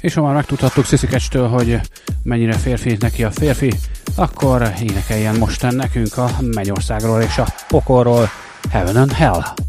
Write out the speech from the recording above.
És ha már megtudhattuk Sziszikecstől, hogy mennyire férfi neki a férfi, akkor énekeljen most nekünk a Mennyországról és a pokolról, Heaven and Hell.